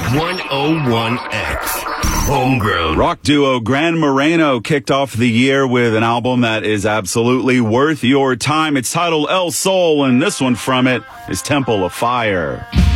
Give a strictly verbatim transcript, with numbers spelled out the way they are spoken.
one oh one X. Homegrown. Rock duo Gran Moreno kicked off the year with an album that is absolutely worth your time. It's titled El Sol, and this one from it is Temple of Fire.